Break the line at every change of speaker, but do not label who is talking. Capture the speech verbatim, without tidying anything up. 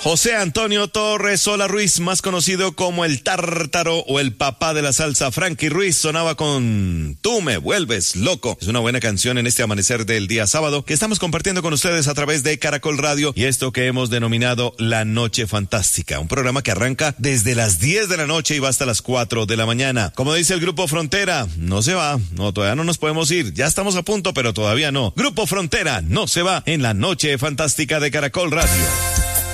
José Antonio Torres Sola Ruiz, más conocido como el Tártaro o el papá de la salsa Frankie Ruiz, sonaba con Tú me vuelves loco. Es una buena canción en este amanecer del día sábado que estamos compartiendo con ustedes a través de Caracol Radio y esto que hemos denominado La Noche Fantástica, un programa que arranca desde las diez de la noche y va hasta las cuatro de la mañana. Como dice el Grupo Frontera, no se va, no, todavía no nos podemos ir, ya estamos a punto, pero todavía no. Grupo Frontera no se va en La Noche Fantástica de Caracol Radio.